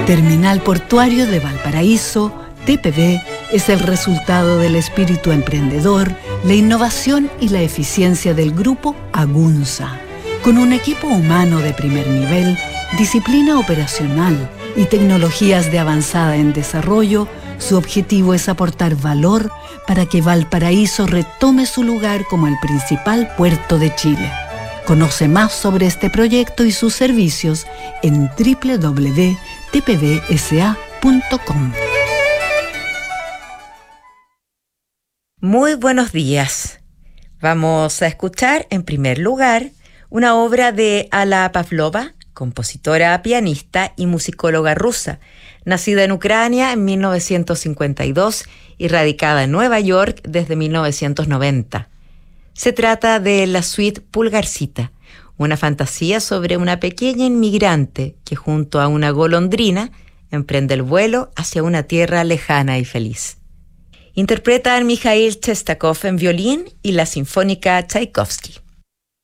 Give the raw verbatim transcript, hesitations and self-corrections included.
Terminal Portuario de Valparaíso, T P V, es el resultado del espíritu emprendedor, la innovación y la eficiencia del grupo Agunza. Con un equipo humano de primer nivel, disciplina operacional y tecnologías de avanzada en desarrollo, su objetivo es aportar valor para que Valparaíso retome su lugar como el principal puerto de Chile. Conoce más sobre este proyecto y sus servicios en doble u doble u doble u punto t p v s a punto com. Muy buenos días. Vamos a escuchar en primer lugar una obra de Alla Pavlova, compositora, pianista y musicóloga rusa, nacida en Ucrania en mil novecientos cincuenta y dos y radicada en Nueva York desde mil novecientos noventa. Se trata de la suite Pulgarcita, una fantasía sobre una pequeña inmigrante que junto a una golondrina emprende el vuelo hacia una tierra lejana y feliz. Interpretan Mikhail Chestakov en violín y la Sinfónica Tchaikovsky.